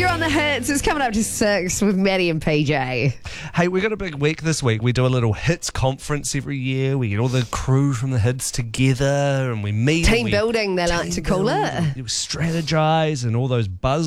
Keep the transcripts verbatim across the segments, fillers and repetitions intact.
on the hits. It's coming up to six with Maddie and P J. Hey, we got a big week this week. We do a little hits conference every year. We get all the crew from the hits together and we meet. Team we, building, they like to call it. We strategize and all those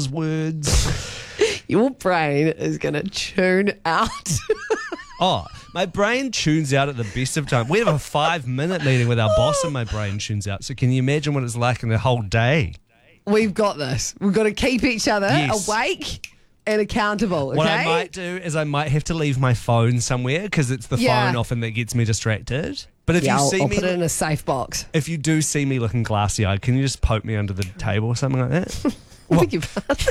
buzzwords. Your brain is going to tune out. Oh, my brain tunes out at the best of time. We have a five-minute meeting with our boss and my brain tunes out. So can you imagine what it's like in a whole day? We've got this. We've got to keep each other Yes. awake and accountable, okay? What I might do is I might have to leave my phone somewhere because it's the Yeah. phone often that gets me distracted. But if yeah, you I'll, see I'll me, put it in a safe box. if you do see me looking glassy-eyed, can you just poke me under the table or something like that? I beg your pardon.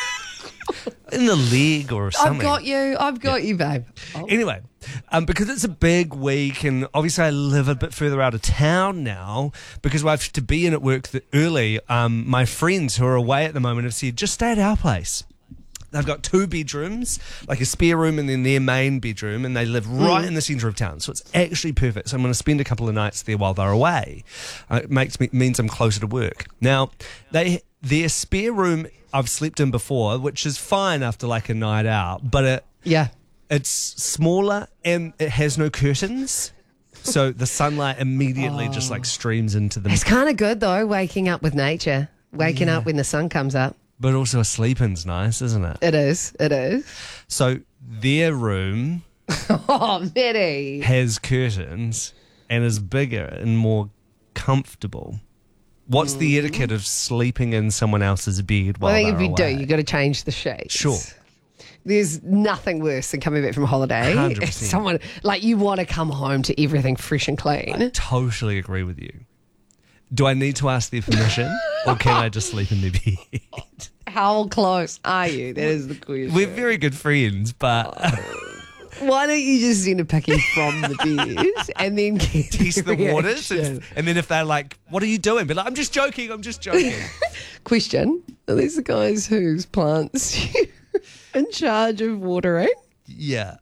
In the leg or something. I've got you. I've got you, babe. Oh. Anyway, um, because it's a big week and obviously I live a bit further out of town now because I have to be in at work th- early, um, my friends who are away at the moment have said, just stay at our place. They've got two bedrooms, like a spare room and then their main bedroom, and they live right Mm. in the centre of town. So it's actually perfect. So I'm going to spend a couple of nights there while they're away. Uh, it makes me means I'm closer to work. Now, they their spare room I've slept in before, which is fine after like a night out, but it Yeah. it's smaller and it has no curtains. So the sunlight immediately just like streams into the... It's kind of good, though, waking up with nature. Waking up when the sun comes up. But also a sleeping's nice, isn't it? It is. It is. So their room Oh, Maddie. has curtains and is bigger and more comfortable. What's the etiquette of sleeping in someone else's bed while Well, I think if they're you do, away? you've got to change the sheets. Sure. There's nothing worse than coming back from a holiday. one hundred percent. Someone, like, you want to come home to everything fresh and clean. Totally agree with you. Do I need to ask their permission or can I just sleep in their bed? How close are you? That is the question. We're very good friends, but... Why don't you just send a picking from the bed and then get test the their waters, reaction? and, and then if they're like, "What are you doing?" Be like, "I'm just joking. I'm just joking." Question: are these the guys whose plants you in charge of watering? Yeah,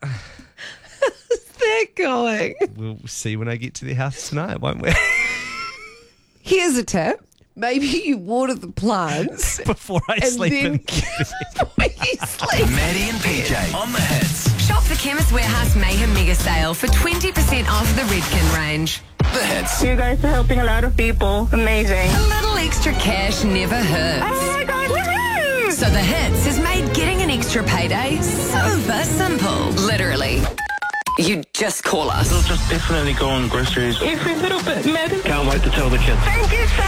How's that going? we'll see when I get to their house tonight, won't we? Here's a tip: maybe you water the plants Before I and sleep then in. before you sleep. Maddie and P J on the hits. Shop the Chemist Warehouse Mayhem Mega Sale for twenty percent off the Redken range. The hits. You guys are helping a lot of people. Amazing. A little extra cash never hurts. Oh my God, woohoo! So the hits has made getting an extra payday super simple. Literally. You just call us. We'll just definitely go on groceries. Every little bit matters. Can't wait to tell the kids. Thank you so